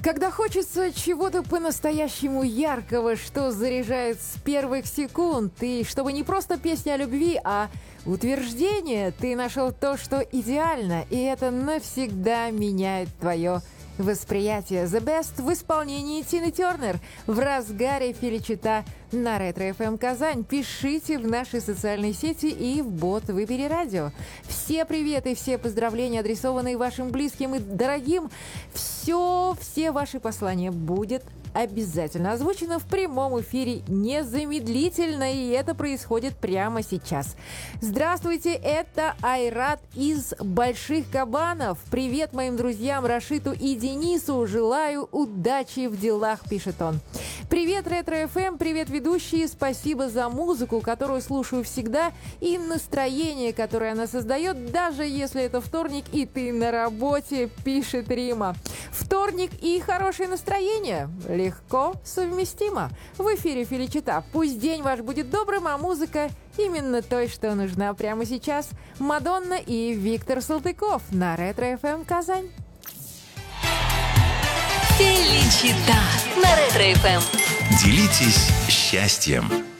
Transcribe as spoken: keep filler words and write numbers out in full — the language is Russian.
Когда хочется чего-то по-настоящему яркого, что заряжает с первых секунд, и чтобы не просто песня о любви, а утверждение, ты нашел то, что идеально, и это навсегда меняет твое восприятие. The Best в исполнении Тины Тернер в разгаре Феличита на Ретро эф эм Казань. Пишите в наши социальные сети и в бот Выбери Радио. Все приветы, все поздравления, адресованные вашим близким и дорогим. Все, все ваши послания будет обязательно озвучено в прямом эфире незамедлительно, и это происходит прямо сейчас. Здравствуйте, это Айрат из Больших Кабанов. Привет моим друзьям Рашиту и Денису. Желаю удачи в делах, пишет он. Привет, Ретро эф эм, привет, ведущие. Спасибо за музыку, которую слушаю всегда, и настроение, которое она создает, даже если это вторник и ты на работе, пишет Рима. Вторник и хорошее настроение легко совместимо. В эфире Феличита. Пусть день ваш будет добрым, а музыка именно той, что нужна прямо сейчас. Мадонна и Виктор Салтыков на Ретро эф эм Казань. Феличита на Ретро эф эм. Делитесь счастьем.